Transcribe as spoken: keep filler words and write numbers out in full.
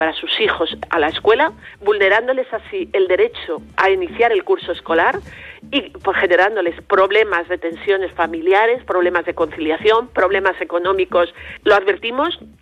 para sus hijos a la escuela, vulnerándoles así el derecho a iniciar el curso escolar y pues, generándoles problemas de tensiones familiares, problemas de conciliación, problemas económicos. Lo advertimos